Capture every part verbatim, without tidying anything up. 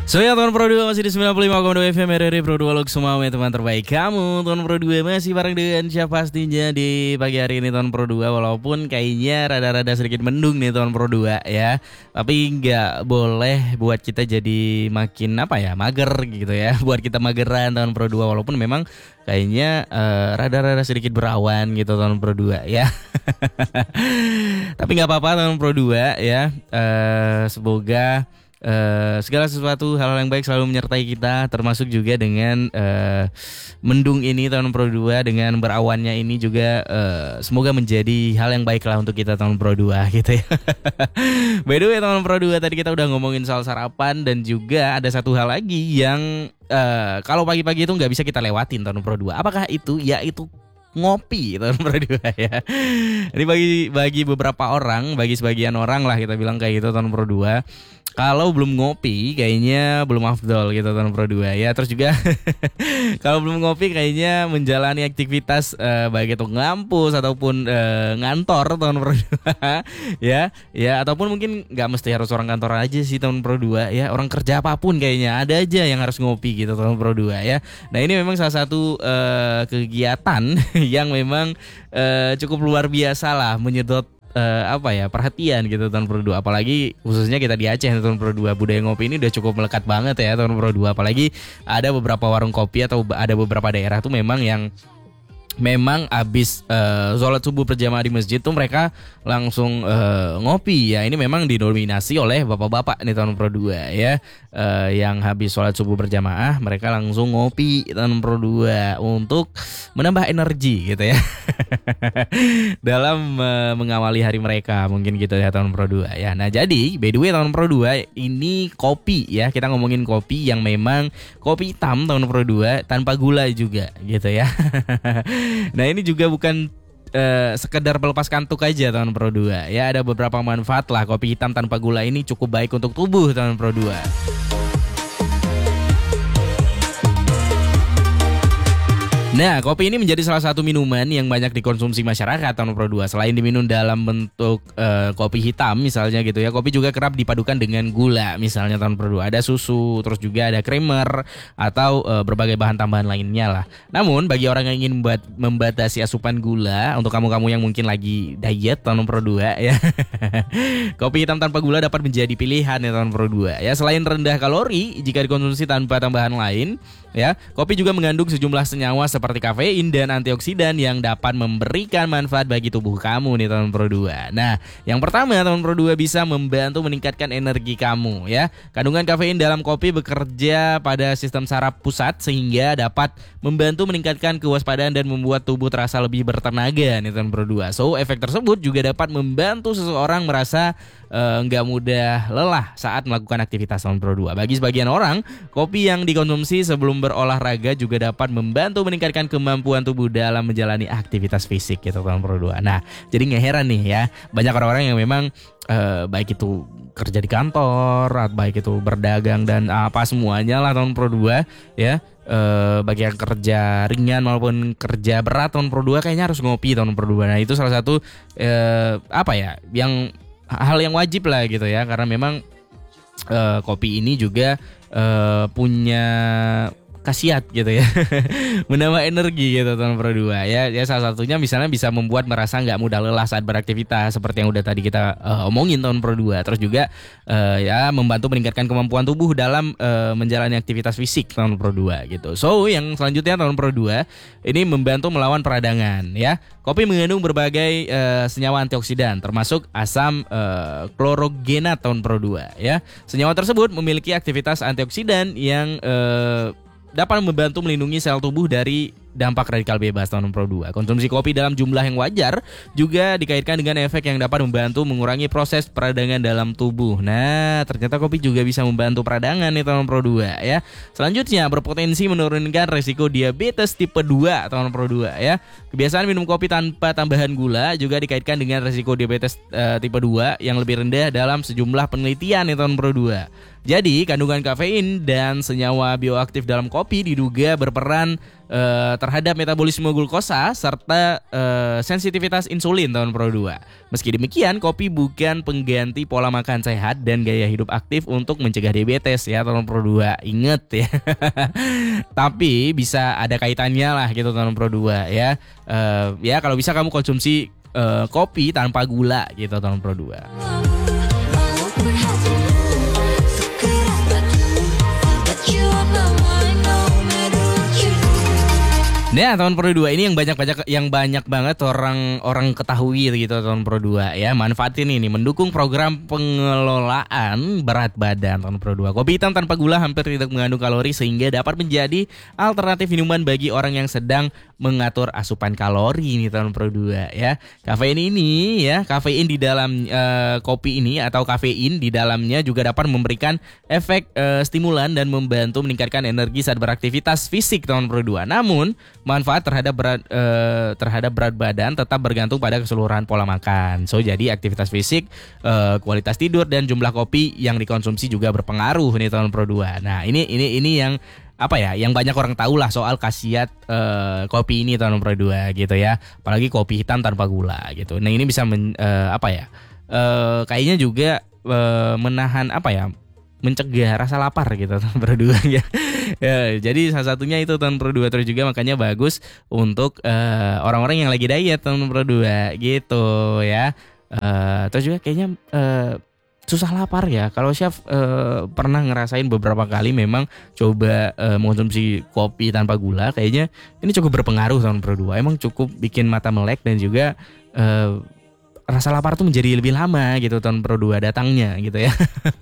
So ya teman Pro dua masih di sembilan puluh lima koma dua F M R R I Pro dua Lok semua teman terbaik kamu. Teman Pro dua masih bareng dengan siapa pastinya di pagi hari ini teman Pro dua. Walaupun kayaknya rada-rada sedikit mendung nih teman Pro dua ya. Tapi nggak boleh buat kita jadi makin apa ya, mager gitu ya. Buat kita mageran teman Pro dua. Walaupun memang kayaknya uh, rada-rada sedikit berawan gitu teman Pro dua ya. Tapi nggak apa-apa teman Pro dua ya. uh, Semoga Uh, segala sesuatu hal-hal yang baik selalu menyertai kita, termasuk juga dengan uh, mendung ini tahun Pro dua, dengan berawannya ini juga uh, semoga menjadi hal yang baik lah untuk kita tahun Pro dua gitu ya. By the way tahun Pro dua, tadi kita udah ngomongin soal sarapan, dan juga ada satu hal lagi yang uh, kalau pagi-pagi itu nggak bisa kita lewatin tahun Pro dua. Apakah itu? Yaitu ngopi tahun Pro dua ya. Ini bagi bagi beberapa orang, bagi sebagian orang lah kita bilang kayak gitu tahun Pro dua. Kalau belum ngopi kayaknya belum afdol gitu tahun Pro dua ya. Terus juga kalau belum ngopi kayaknya menjalani aktivitas uh, baik itu ngampus ataupun uh, ngantor tahun Pro dua ya. Ya ataupun mungkin nggak mesti harus orang kantor aja sih tahun Pro dua ya. Orang kerja apapun kayaknya ada aja yang harus ngopi gitu tahun Pro dua ya. Nah, ini memang salah satu uh, kegiatan yang memang uh, cukup luar biasa lah, menyedot Uh, apa ya, perhatian gitu tahun Pro dua. Apalagi khususnya kita di Aceh tahun Pro dua, budaya ngopi ini udah cukup melekat banget ya tahun Pro dua. Apalagi ada beberapa warung kopi atau ada beberapa daerah tuh memang yang memang abis uh, sholat subuh berjamaah di masjid tuh mereka langsung uh, ngopi ya. Ini memang didominasi oleh bapak-bapak nih tahun Pro dua ya. Uh, yang habis sholat subuh berjamaah mereka langsung ngopi tahun Pro dua untuk menambah energi gitu ya. Dalam uh, mengawali hari mereka mungkin gitu ya tahun Pro dua ya. Nah, jadi by the way tahun Pro dua ini kopi ya. Kita ngomongin kopi yang memang kopi hitam tahun Pro dua tanpa gula juga gitu ya. Nah, ini juga bukan uh, sekedar melepas kantuk aja tahun Pro dua ya. Ada beberapa manfaat lah kopi hitam tanpa gula ini, cukup baik untuk tubuh tahun Pro dua. Nah, kopi ini menjadi salah satu minuman yang banyak dikonsumsi masyarakat tahun Pro dua. Selain diminum dalam bentuk uh, kopi hitam misalnya gitu ya, kopi juga kerap dipadukan dengan gula misalnya tahun Pro dua. Ada susu, terus juga ada creamer atau uh, berbagai bahan tambahan lainnya lah. Namun bagi orang yang ingin membuat, membatasi asupan gula, untuk kamu-kamu yang mungkin lagi diet tahun Pro dua ya, kopi hitam tanpa gula dapat menjadi pilihan ya tahun Pro dua ya. Selain rendah kalori jika dikonsumsi tanpa tambahan lain ya, kopi juga mengandung sejumlah senyawa seperti kafein dan antioksidan yang dapat memberikan manfaat bagi tubuh kamu nih tahun Pro dua. Nah, yang pertama tahun Pro dua bisa membantu meningkatkan energi kamu ya. Kandungan kafein dalam kopi bekerja pada sistem saraf pusat sehingga dapat membantu meningkatkan kewaspadaan dan membuat tubuh terasa lebih bertenaga nih tahun Pro dua. So, efek tersebut juga dapat membantu seseorang merasa nggak uh, mudah lelah saat melakukan aktivitas tahun Pro dua. Bagi sebagian orang, kopi yang dikonsumsi sebelum berolahraga juga dapat membantu meningkatkan kemampuan tubuh dalam menjalani aktivitas fisik gitu tahun Pro dua. Nah, jadi nggak heran nih ya, banyak orang-orang yang memang uh, baik itu kerja di kantor, baik itu berdagang dan apa semuanya lah tahun Pro dua ya. Uh, bagi yang kerja ringan maupun kerja berat tahun Pro dua kayaknya harus ngopi tahun Pro dua. Nah, itu salah satu uh, apa ya, yang hal yang wajib lah gitu ya, karena memang uh, kopi ini juga uh, punya khasiat gitu ya, menambah energi gitu tahun Pro dua ya. Ya salah satunya misalnya bisa membuat merasa nggak mudah lelah saat beraktivitas seperti yang udah tadi kita uh, omongin tahun Pro dua. Terus juga uh, ya membantu meningkatkan kemampuan tubuh dalam uh, menjalani aktivitas fisik tahun Pro dua gitu. So, yang selanjutnya tahun Pro dua ini membantu melawan peradangan ya. Kopi mengandung berbagai uh, senyawa antioksidan termasuk asam uh, klorogenat tahun Pro dua ya. Senyawa tersebut memiliki aktivitas antioksidan yang uh, dapat membantu melindungi sel tubuh dari dampak radikal bebas tahun Pro dua. Konsumsi kopi dalam jumlah yang wajar juga dikaitkan dengan efek yang dapat membantu mengurangi proses peradangan dalam tubuh. Nah, ternyata kopi juga bisa membantu peradangan nih tahun Pro dua ya. Selanjutnya, berpotensi menurunkan resiko diabetes tipe dua tahun Pro dua ya. Kebiasaan minum kopi tanpa tambahan gula juga dikaitkan dengan resiko diabetes uh, tipe dua yang lebih rendah dalam sejumlah penelitian nih tahun Pro dua. Jadi kandungan kafein dan senyawa bioaktif dalam kopi diduga berperan uh, terhadap metabolisme glukosa serta uh, sensitivitas insulin tahun Pro dua. Meski demikian, kopi bukan pengganti pola makan sehat dan gaya hidup aktif untuk mencegah diabetes ya tahun Pro dua. Ingat ya. Tapi bisa ada kaitannya lah gitu tahun Pro dua ya. Uh, ya kalau bisa kamu konsumsi uh, kopi tanpa gula gitu tahun Pro dua. Nah, tahun Pro dua ini yang banyak-banyak yang banyak banget orang orang ketahui gitu tahun Pro dua ya. Manfaatin ini mendukung program pengelolaan berat badan tahun Pro dua. Kopi hitam tanpa gula hampir tidak mengandung kalori sehingga dapat menjadi alternatif minuman bagi orang yang sedang mengatur asupan kalori ini tahun Pro dua ya. Kafein ini ya, kafein di dalam uh, kopi ini atau kafein di dalamnya juga dapat memberikan efek uh, stimulan dan membantu meningkatkan energi saat beraktivitas fisik tahun Pro dua. Namun manfaat terhadap berat eh, terhadap berat badan tetap bergantung pada keseluruhan pola makan. So jadi aktivitas fisik, eh, kualitas tidur dan jumlah kopi yang dikonsumsi juga berpengaruh nih tahun Pro dua. Nah, ini ini ini yang apa ya? Yang banyak orang tahu lah soal khasiat eh, kopi ini tahun Pro dua gitu ya. Apalagi kopi hitam tanpa gula gitu. Nah, ini bisa men, eh, apa ya? Eh, kayaknya juga eh, menahan apa ya? mencegah rasa lapar gitu tahun Pro dua ya. Ya, jadi salah satunya itu tahun Pro dua terus juga makanya bagus untuk uh, orang-orang yang lagi diet tahun Pro dua gitu ya. Uh, terus juga kayaknya uh, susah lapar ya. Kalau chef uh, pernah ngerasain beberapa kali memang coba uh, mengonsumsi kopi tanpa gula, kayaknya ini cukup berpengaruh tahun Pro dua. Emang cukup bikin mata melek dan juga uh, rasa lapar tuh menjadi lebih lama gitu tahun Pro dua datangnya gitu ya.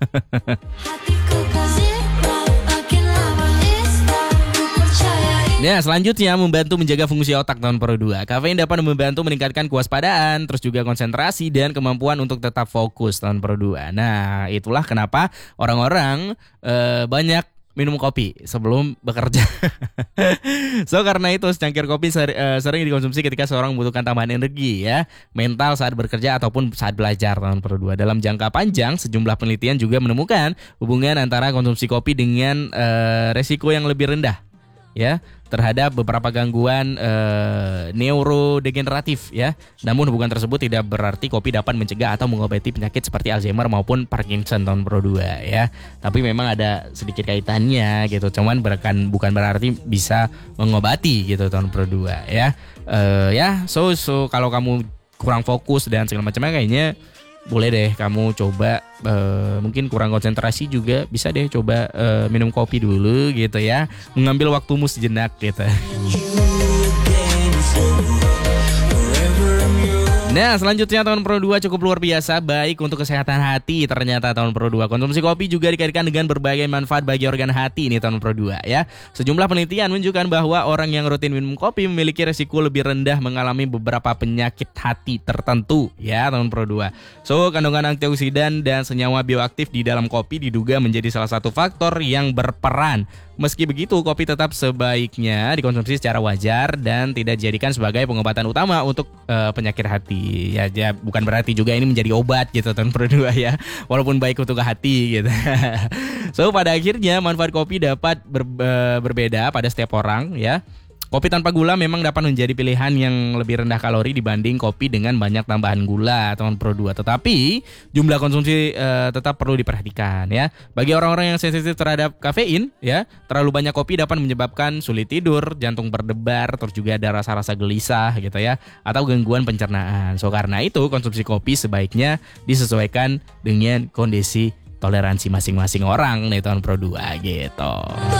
Nah, selanjutnya membantu menjaga fungsi otak tahun Pro dua. Kafein dapat membantu meningkatkan kewaspadaan, terus juga konsentrasi dan kemampuan untuk tetap fokus tahun Pro dua. Nah, itulah kenapa orang-orang eh, banyak minum kopi sebelum bekerja. So karena itu secangkir kopi ser- uh, sering dikonsumsi ketika seorang membutuhkan tambahan energi ya, mental saat bekerja ataupun saat belajar tahun Pro dua. Dalam jangka panjang sejumlah penelitian juga menemukan hubungan antara konsumsi kopi dengan uh, resiko yang lebih rendah ya terhadap beberapa gangguan uh, neurodegeneratif ya. Namun hubungan tersebut tidak berarti kopi dapat mencegah atau mengobati penyakit seperti Alzheimer maupun Parkinson tahun Pro dua ya. Tapi memang ada sedikit kaitannya gitu. Cuman bukan bukan berarti bisa mengobati gitu tahun Pro dua ya. Uh, ya, so so kalau kamu kurang fokus dan segala macamnya kayaknya boleh deh kamu coba uh, mungkin kurang konsentrasi juga bisa deh coba uh, minum kopi dulu gitu ya, mengambil waktumu sejenak gitu. Nah, selanjutnya tahun Pro dua cukup luar biasa baik untuk kesehatan hati ternyata tahun Pro dua. Konsumsi kopi juga dikaitkan dengan berbagai manfaat bagi organ hati ini tahun Pro dua ya. Sejumlah penelitian menunjukkan bahwa orang yang rutin minum kopi memiliki resiko lebih rendah mengalami beberapa penyakit hati tertentu ya tahun Pro dua. So, kandungan antioksidan dan senyawa bioaktif di dalam kopi diduga menjadi salah satu faktor yang berperan. Meski begitu, kopi tetap sebaiknya dikonsumsi secara wajar dan tidak dijadikan sebagai pengobatan utama untuk uh, penyakit hati. Ya, ya, bukan berarti juga ini menjadi obat gitu tahun Pro dua ya. Walaupun baik untuk hati gitu. So, pada akhirnya manfaat kopi dapat ber, uh, berbeda pada setiap orang ya. Kopi tanpa gula memang dapat menjadi pilihan yang lebih rendah kalori dibanding kopi dengan banyak tambahan gula tahun Pro dua. Tetapi jumlah konsumsi uh, tetap perlu diperhatikan ya. Bagi orang-orang yang sensitif terhadap kafein ya, terlalu banyak kopi dapat menyebabkan sulit tidur, jantung berdebar, terus juga ada rasa-rasa gelisah gitu ya, atau gangguan pencernaan. So karena itu konsumsi kopi sebaiknya disesuaikan dengan kondisi toleransi masing-masing orang nih tahun Pro dua gitu.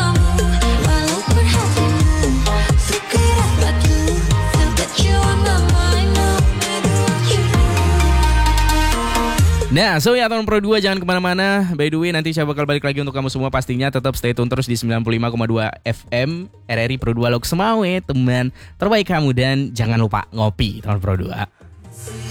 Nah, so ya tahun Pro dua jangan kemana-mana. By the way, nanti saya bakal balik lagi untuk kamu semua pastinya. Tetap stay tune terus di sembilan puluh lima koma dua F M R R I Pro dua Lok Semawe, teman terbaik kamu. Dan jangan lupa ngopi tahun Pro dua.